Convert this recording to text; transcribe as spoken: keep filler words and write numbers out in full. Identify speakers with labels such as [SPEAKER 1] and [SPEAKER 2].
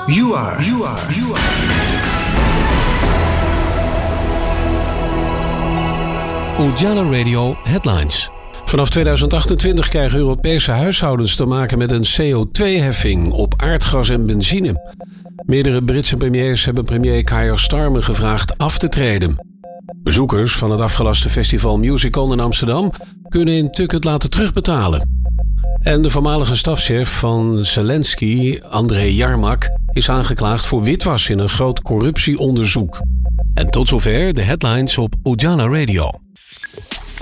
[SPEAKER 1] You are. You are. You are.
[SPEAKER 2] Ujala Radio Headlines. Vanaf tweeduizend achtentwintig krijgen Europese huishoudens te maken met een C O twee heffing op aardgas en benzine. Meerdere Britse premiers hebben premier Keir Starmer gevraagd af te treden. Bezoekers van het afgelaste festival Musical in Amsterdam kunnen in Tucket laten terugbetalen. En de voormalige stafchef van Zelensky, Andrei Yarmak, is aangeklaagd voor witwas in een groot corruptieonderzoek. En tot zover de headlines op Ujala Radio.